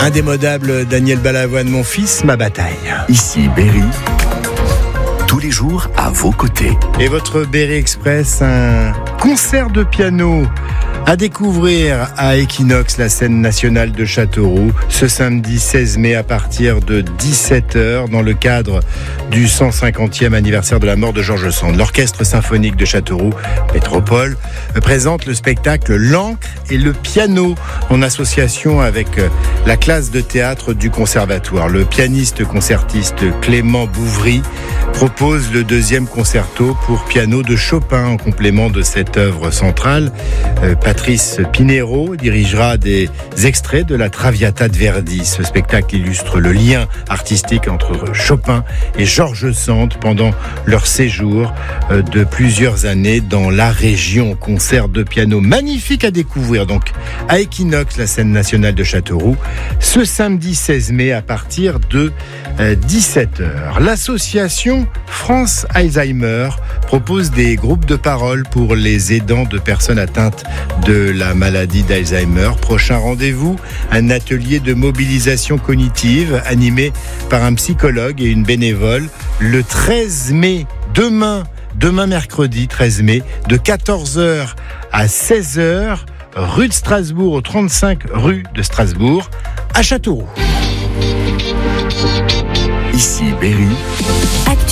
Indémodable Daniel Balavoine, mon fils, ma bataille. Ici Berry, tous les jours à vos côtés. Et votre Berry Express, un concert de piano à découvrir à Equinox, la scène nationale de Châteauroux, ce samedi 16 mai à partir de 17h dans le cadre du 150e anniversaire de la mort de Georges Sand. L'Orchestre symphonique de Châteauroux Métropole présente le spectacle L'Ancre et le piano en association avec la classe de théâtre du Conservatoire. Le pianiste concertiste Clément Bouvry propose le deuxième concerto pour piano de Chopin en complément de cette œuvre centrale. Patrice Pinero dirigera des extraits de la Traviata de Verdi. Ce spectacle illustre le lien artistique entre Chopin et Georges Sand pendant leur séjour de plusieurs années dans la région. Concert de piano magnifique à découvrir donc à Equinox, la scène nationale de Châteauroux, ce samedi 16 mai à partir de 17h. L'association France Alzheimer propose des groupes de parole pour les aidants de personnes atteintes de la maladie d'Alzheimer. Prochain rendez-vous, un atelier de mobilisation cognitive animé par un psychologue et une bénévole le 13 mai, demain mercredi 13 mai, de 14h à 16h, rue de Strasbourg, au 35 rue de Strasbourg, à Châteauroux. Ici Berry.